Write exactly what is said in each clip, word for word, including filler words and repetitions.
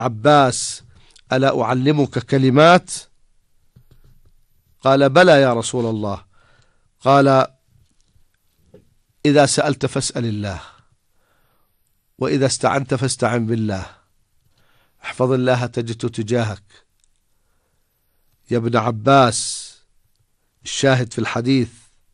عباس: ألا أعلمك كلمات؟ قال: بلى يا رسول الله. قال: إذا سألت فاسأل الله، وإذا استعنت فاستعن بالله، احفظ الله تجده تجاهك. يا ابن عباس، الشاهد في الحديث: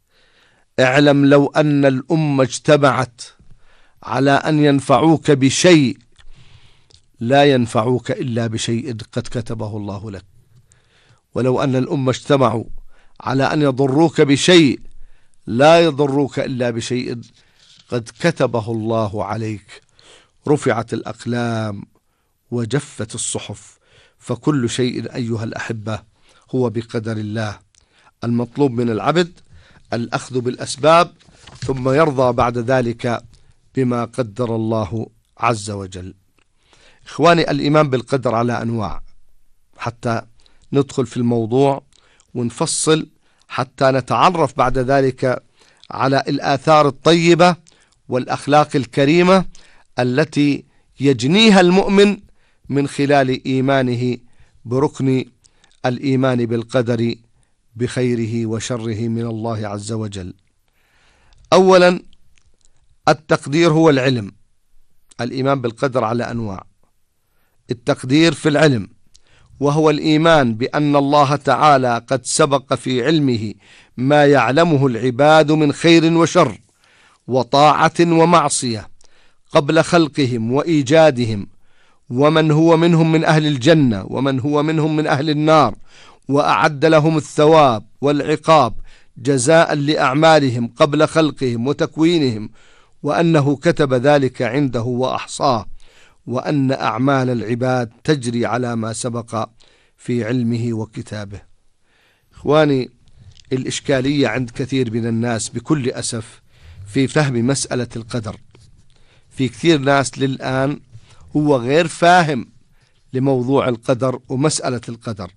اعلم لو أن الأمة اجتمعت على أن ينفعوك بشيء لا ينفعوك إلا بشيء قد كتبه الله لك، ولو أن الأمة اجتمعوا على أن يضروك بشيء لا يضروك إلا بشيء قد كتبه الله عليك. رفعت الأقلام وجفت الصحف، فكل شيء أيها الأحبة هو بقدر الله. المطلوب من العبد الأخذ بالأسباب، ثم يرضى بعد ذلك بما قدر الله عز وجل. إخواني، الإيمان بالقدر على أنواع، حتى ندخل في الموضوع ونفصل حتى نتعرف بعد ذلك على الآثار الطيبة والأخلاق الكريمة التي يجنيها المؤمن من خلال إيمانه بركن الإيمان بالقدر بخيره وشره من الله عز وجل. أولا، التقدير هو العلم. الإيمان بالقدر على أنواع. التقدير في العلم، وهو الإيمان بأن الله تعالى قد سبق في علمه ما يعلمه العباد من خير وشر وطاعة ومعصية قبل خلقهم وإيجادهم، ومن هو منهم من أهل الجنة ومن هو منهم من أهل النار، وأعد لهم الثواب والعقاب جزاء لأعمالهم قبل خلقهم وتكوينهم، وأنه كتب ذلك عنده وأحصاه، وأن أعمال العباد تجري على ما سبق في علمه وكتابه. إخواني، الإشكالية عند كثير من الناس بكل أسف في فهم مسألة القدر. في كثير ناس للآن هو غير فاهم لموضوع القدر ومسألة القدر.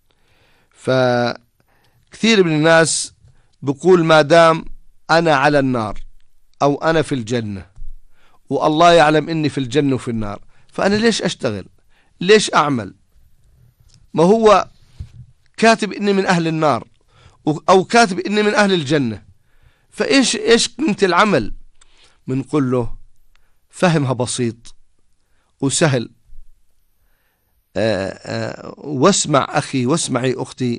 فكثير من الناس بيقول ما دام أنا على النار أو أنا في الجنة والله يعلم إني في الجنة وفي النار، فأنا ليش أشتغل؟ ليش أعمل؟ ما هو كاتب إني من أهل النار أو كاتب إني من أهل الجنة، فإيش إيش قيمة العمل؟ منقول له فهمها بسيط وسهل. آآ آآ واسمع أخي واسمعي أختي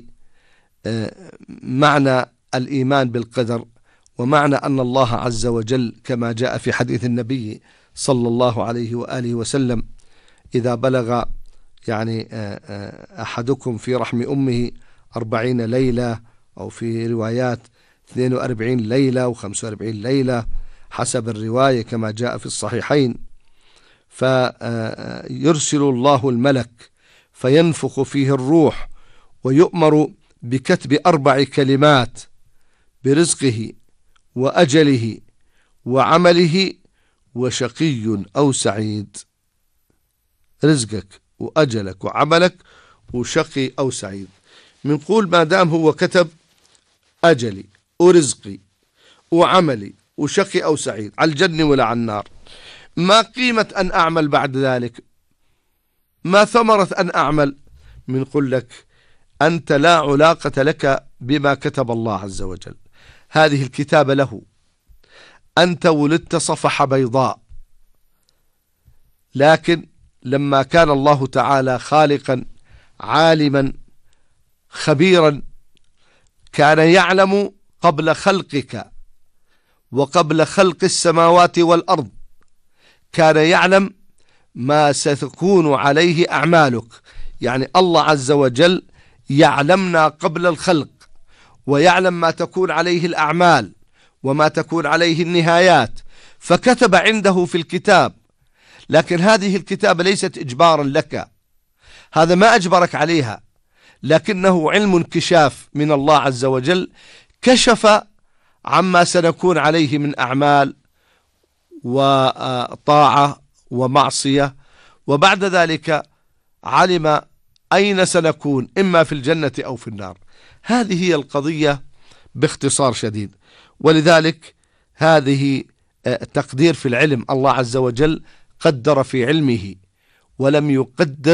معنى الإيمان بالقدر، ومعنى أن الله عز وجل كما جاء في حديث النبي صلى الله عليه وآله وسلم: إذا بلغ يعني أحدكم في رحم أمه أربعين ليلة، أو في روايات اثنين وأربعين ليلة وخمسة وأربعين ليلة حسب الرواية كما جاء في الصحيحين، فيرسل الله الملك فينفخ فيه الروح، ويؤمر بكتب أربع كلمات برزقه وأجله وعمله وشقي أو سعيد. رزقك وأجلك وعملك وشقي أو سعيد. منقول ما دام هو كتب أجلي ورزقي وعملي وشقي أو سعيد على الجنة ولا على النار، ما قيمة أن أعمل بعد ذلك؟ ما ثمرة أن أعمل؟ منقول لك أنت لا علاقة لك بما كتب الله عز وجل، هذه الكتابة له. أنت ولدت صفحة بيضاء، لكن لما كان الله تعالى خالقا عالما خبيرا كان يعلم قبل خلقك وقبل خلق السماوات والأرض، كان يعلم ما ستكون عليه أعمالك. يعني الله عز وجل يعلمنا قبل الخلق، ويعلم ما تكون عليه الأعمال وما تكون عليه النهايات، فكتب عنده في الكتاب. لكن هذه الكتابة ليست إجبارا لك، هذا ما أجبرك عليها، لكنه علم انكشاف من الله عز وجل، كشف عما سنكون عليه من أعمال وطاعة ومعصية، وبعد ذلك علم أين سنكون، إما في الجنة أو في النار. هذه هي القضية باختصار شديد. ولذلك هذه تقدير في العلم، الله عز وجل قدر في علمه ولم يقدر